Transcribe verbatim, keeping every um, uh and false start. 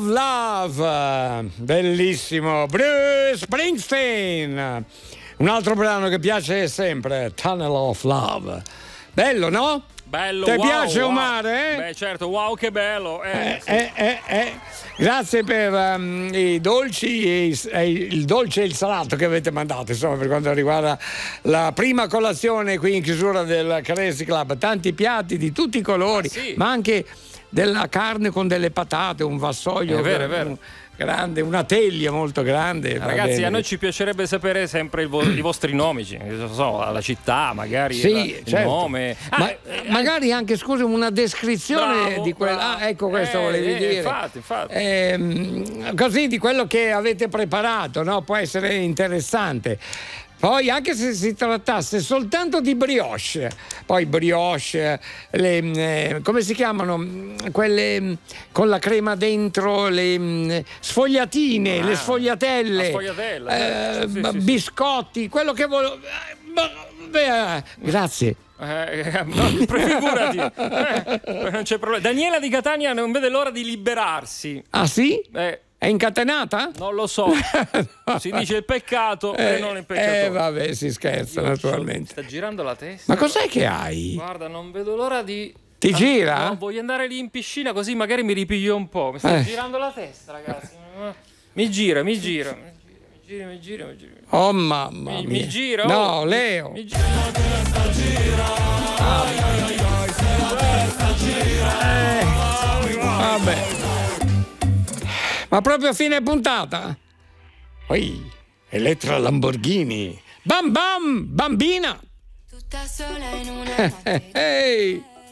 Love, bellissimo, Bruce Springsteen. Un altro brano che piace sempre, Tunnel of Love. Bello, no? Bello, ti wow, piace wow. Omare? Beh, certo, wow, che bello. Eh, Eh, sì. eh, eh, eh. Grazie per um, i dolci e i- e il dolce e il salato che avete mandato, insomma, per quanto riguarda la prima colazione qui in chiusura del Crazy Club. Tanti piatti di tutti i colori, Ah, sì. ma anche della carne con delle patate, un vassoio È vero, è vero. un- grande, una teglia molto grande. va Ragazzi, bene. a noi ci piacerebbe sapere sempre il vo- i vostri nomi, ci- non so, la città, magari Sì, la- il certo. nome. Ah, Ma, eh, magari anche, scusa, una descrizione bravo, di quella. bravo. Ah, ecco, questo Eh, volevi eh, dire. infatti, infatti. Ehm, così di quello che avete preparato, no? Può essere interessante. Poi anche se si trattasse soltanto di brioche, poi brioche, le, eh, come si chiamano? Quelle mm, con la crema dentro, le mm, sfogliatine, Ah, le sfogliatelle, la sfogliatella, eh, sì, sì, b- sì, sì. biscotti, quello che volevo. Grazie. Eh, no, prefigurati, eh, non c'è problema. Daniela di Catania non vede l'ora di liberarsi. Ah sì? Eh, È incatenata? non lo so. Si dice il peccato e non il peccatore. Eh vabbè, si scherza Io naturalmente. Sta girando la testa. Ma cos'è che hai? Guarda, non vedo l'ora di. Ti gira? No, voglio andare lì in piscina così magari mi ripiglio un po'. Mi sta Eh. girando la testa, ragazzi. Mi gira, mi gira. Mi gira, mi gira, mi gira. Oh mamma Mi, mia. mi gira. No, oh. Leo. Mi gira. Eh, vabbè. Ma proprio a fine puntata? Poi, Elettra Lamborghini. Bam bam, bambina. Tutta sola in una notte. Ehi.